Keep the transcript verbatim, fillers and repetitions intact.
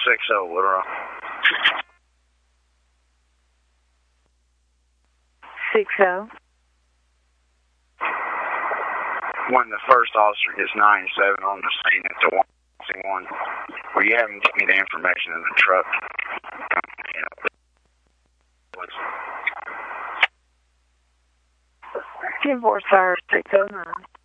six oh, Little six oh. When the first officer gets ninety-seven on the scene at the one, will you have him get me the information of the truck? ten four star six oh nine.